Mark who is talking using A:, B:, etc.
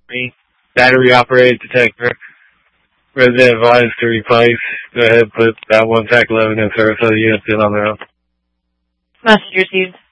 A: Me. Battery operated detector. Resident advised to replace. Go ahead, put that one TAC 11 in Sarasota units in on their own.
B: Message received.